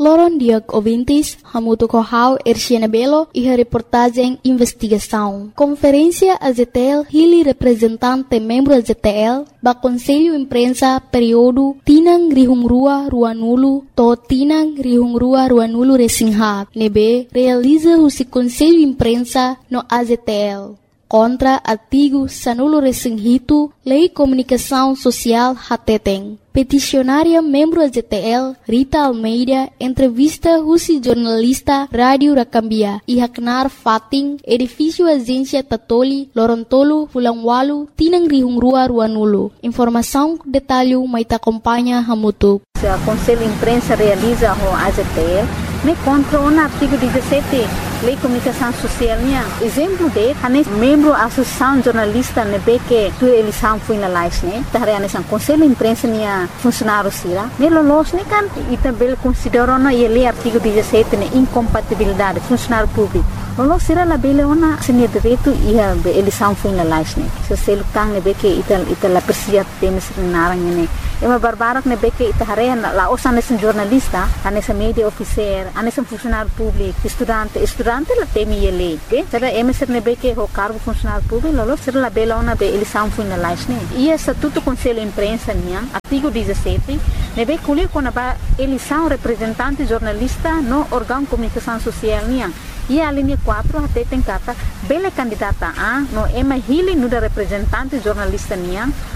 Loron Diag ouvintes, Hamuto Kohau, Erciana Belo e a reportagem Investigação. Conferência AZTL, Hili representante membro AZTL, ba Conselho Imprensa período Tinang Rihungrua Ruanulu, to Tinang Rihungrua Ruanulu Resingha, nebe realiza o Conselho Imprensa no AZTL. Contra artigo Sanulo Resinghito, Lei Comunicação Social Hateteng. Peticionária membro AZTL, Rita Almeida, entrevista Rusi jornalista Rádio Rakambia, e Haknar Fating, edifício Agência Tatoli, Lorontolo, Fulangwalu, Tinang Rihungrua Ruanulu. Informação, detalhe, maita acompanha Hamutu. O Conselho Imprensa realiza o AZTL, me contra o artigo 17, Lei Comunicação Social. Exemplo de, membro da Associação Jornalista, que a eleição foi na live, o Conselho Imprensa funcionário sira. Nelos kan e também consideram na lei artigo 17 incompatibilidade funcionário público. Lolos sira la bele ona senia direito e a eleição foi na live. Se você lutar que ita la persia temes narang Ema barbarak que ita hare la osa nesse jornalista, nesse media officer, nesse funcionário público, estudante la temi ele, que será emeser que o cargo funcionário público, lolo será la bela ona be eleição foi na live. E essa tudo conselho imprensa artigo 17, nebe colher com a eleição representante jornalista no órgão de comunicação social e a linha 4 até tem carta bela candidata a no ema hili no da representante jornalista